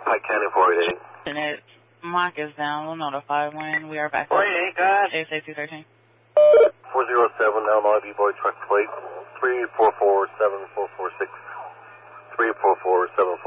Pike County 488. Jeanette, Mock is down. We'll notify when we are back. 488, go ahead. ASA 213. 407, Illinois B-Boy truck plate 3447446. 3447446.